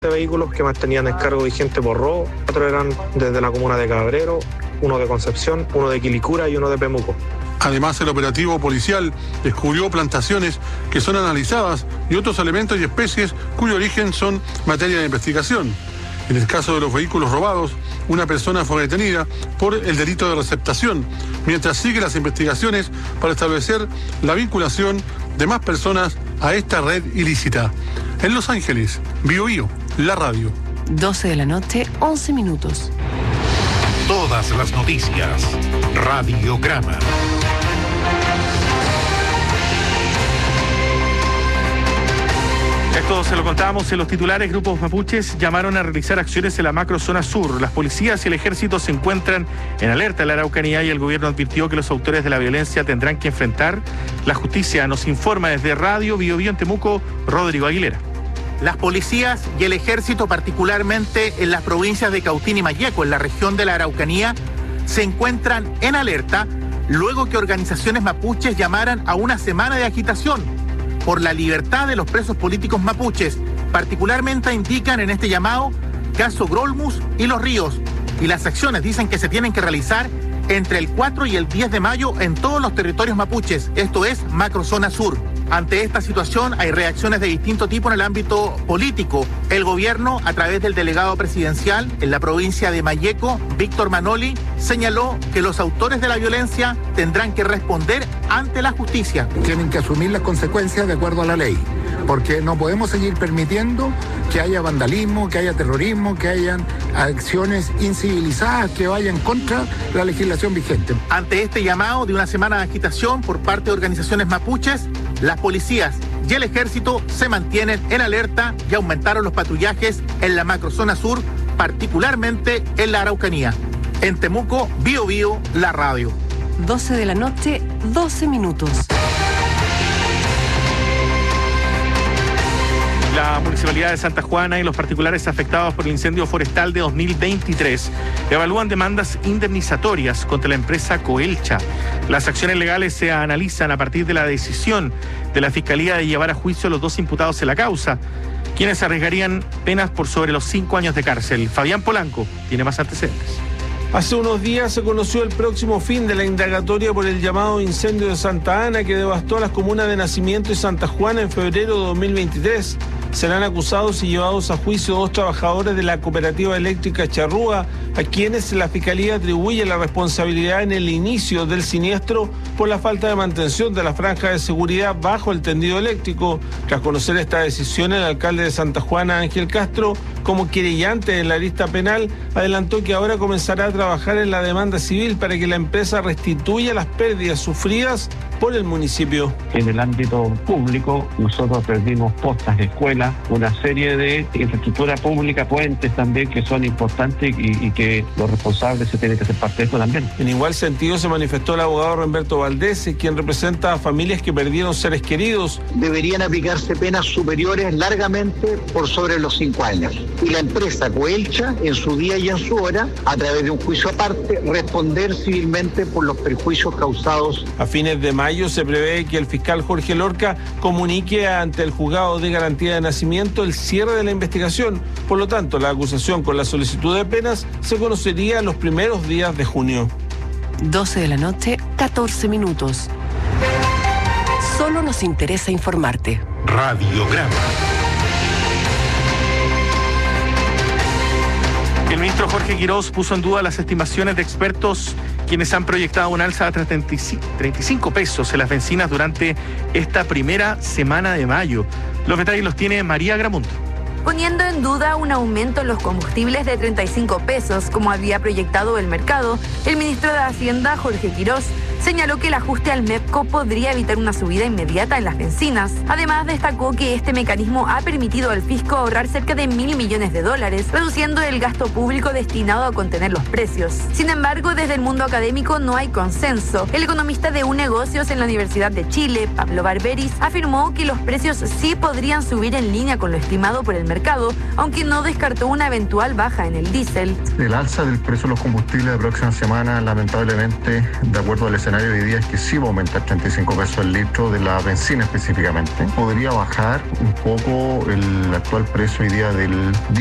vehículos que mantenían descargo vigente por robo. 4 eran desde la comuna de Cabrero, 1 de Concepción, 1 de Quilicura y 1 de Pemuco. Además, el operativo policial descubrió plantaciones que son analizadas y otros elementos y especies cuyo origen son materia de investigación. En el caso de los vehículos robados, una persona fue detenida por el delito de receptación, mientras siguen las investigaciones para establecer la vinculación de más personas a esta red ilícita. En Los Ángeles, Bio, la radio. 12 de la noche, 11 minutos. Todas las noticias. Radiograma. Esto se lo contábamos en los titulares. Grupos mapuches llamaron a realizar acciones en la macrozona sur. Las policías y el ejército se encuentran en alerta en la Araucanía y el gobierno advirtió que los autores de la violencia tendrán que enfrentar la justicia. Nos informa desde Radio Bio en Temuco, Rodrigo Aguilera. Las policías y el ejército, particularmente en las provincias de Cautín y Malleco, en la región de la Araucanía, se encuentran en alerta luego que organizaciones mapuches llamaran a una semana de agitación por la libertad de los presos políticos mapuches. Particularmente indican en este llamado caso Grolmus y Los Ríos. Y las acciones dicen que se tienen que realizar entre el 4 y el 10 de mayo en todos los territorios mapuches, esto es macrozona sur. Ante esta situación hay reacciones de distinto tipo en el ámbito político. El gobierno, a través del delegado presidencial en la provincia de Malleco, Víctor Manoli, señaló que los autores de la violencia tendrán que responder ante la justicia. Tienen que asumir las consecuencias de acuerdo a la ley, porque no podemos seguir permitiendo que haya vandalismo, que haya terrorismo, que hayan acciones incivilizadas que vayan contra la legislación vigente. Ante este llamado de una semana de agitación por parte de organizaciones mapuches, las policías y el ejército se mantienen en alerta y aumentaron los patrullajes en la macrozona sur, particularmente en la Araucanía. En Temuco, Bio, la radio. 12 de la noche, 12 minutos. La Municipalidad de Santa Juana y los particulares afectados por el incendio forestal de 2023 evalúan demandas indemnizatorias contra la empresa Coelcha. Las acciones legales se analizan a partir de la decisión de la Fiscalía de llevar a juicio a los 2 imputados en la causa, quienes arriesgarían penas por sobre los 5 años de cárcel. Fabián Polanco tiene más antecedentes. Hace unos días se conoció el próximo fin de la indagatoria por el llamado incendio de Santa Ana que devastó a las comunas de Nacimiento y Santa Juana en febrero de 2023. Serán acusados y llevados a juicio 2 trabajadores de la cooperativa eléctrica Charrúa, a quienes la Fiscalía atribuye la responsabilidad en el inicio del siniestro por la falta de mantención de la franja de seguridad bajo el tendido eléctrico. Tras conocer esta decisión, el alcalde de Santa Juana, Ángel Castro, como querellante en la lista penal, adelantó que ahora comenzará a trabajar en la demanda civil para que la empresa restituya las pérdidas sufridas por el municipio. En el ámbito público, nosotros perdimos postas de escuela, una serie de infraestructura pública, puentes también que son importantes y que los responsables se tienen que hacer parte de esto también. En igual sentido se manifestó el abogado Roberto Valdés, quien representa a familias que perdieron seres queridos. Deberían aplicarse penas superiores largamente por sobre los 5 años. Y la empresa Coelcha, en su día y en su hora, a través de un juicio aparte, responder civilmente por los perjuicios causados. A fines de mayo se prevé que el fiscal Jorge Lorca comunique ante el juzgado de garantía de nacimiento el cierre de la investigación. Por lo tanto, la acusación con la solicitud de penas se conocería los primeros días de junio. 12 de la noche, 14 minutos. Solo nos interesa informarte. Radiograma. El ministro Jorge Quirós puso en duda las estimaciones de expertos quienes han proyectado un alza de 35 pesos en las bencinas durante esta primera semana de mayo. Los detalles los tiene María Gramundo. Poniendo en duda un aumento en los combustibles de 35 pesos, como había proyectado el mercado, el ministro de Hacienda, Jorge Quirós, señaló que el ajuste al MEPCO podría evitar una subida inmediata en las bencinas. Además, destacó que este mecanismo ha permitido al fisco ahorrar cerca de $1.000 millones, reduciendo el gasto público destinado a contener los precios. Sin embargo, desde el mundo académico no hay consenso. El economista de UNegocios en la Universidad de Chile, Pablo Barberis, afirmó que los precios sí podrían subir en línea con lo estimado por el mercado, aunque no descartó una eventual baja en el diésel. El alza del precio de los combustibles la próxima semana, lamentablemente, de acuerdo al escenario escenario hoy día es que sí va a aumentar 35 pesos el litro de la benzina específicamente. Podría bajar un poco el actual precio hoy día del